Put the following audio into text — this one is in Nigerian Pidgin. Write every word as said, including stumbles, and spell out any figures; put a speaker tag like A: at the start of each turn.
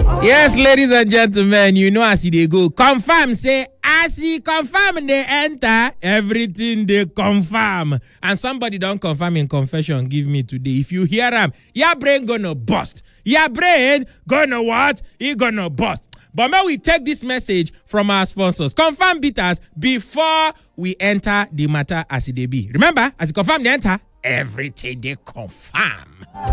A: Yes, ladies and gentlemen, you know as they go. Confirm, say, as he confirm they enter, everything they confirm. And somebody don't confirm in confession, give me today. If you hear them, your brain gonna bust. Your brain gonna what? He gonna bust. But may we take this message from our sponsors. Confirm Bitters before we enter the matter as it be. Remember, as you confirm they enter, everything they confirm.